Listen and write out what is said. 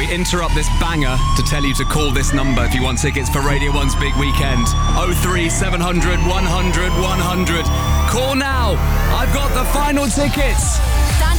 interrupt this banger to tell you to call this number if you want tickets for Radio 1's big weekend. 03700 100 100. Call now. I've got the final tickets.